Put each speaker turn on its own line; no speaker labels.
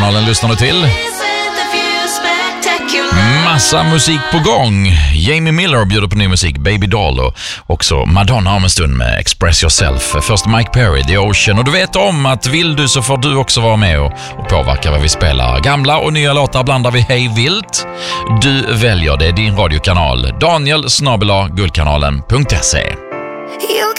Guldkanalen lyssnar du till. Massa musik på gång. Jamie Miller bjuder på ny musik, Baby Doll, och också Madonna om en stund med Express Yourself. Först Mike Perry, The Ocean. Och du vet om att vill du så får du också vara med och påverka vad vi spelar. Gamla och nya låtar blandar vi hej vilt. Du väljer det, din radiokanal. Daniel @guldkanalen.se.